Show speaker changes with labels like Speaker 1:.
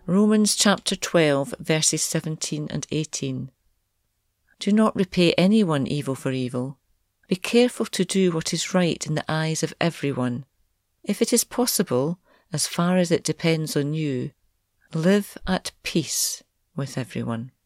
Speaker 1: Romans chapter 12, verses 17 and 18. Do not repay anyone evil for evil. Be careful to do what is right in the eyes of everyone. If it is possible, as far as it depends on you, live at peace with everyone.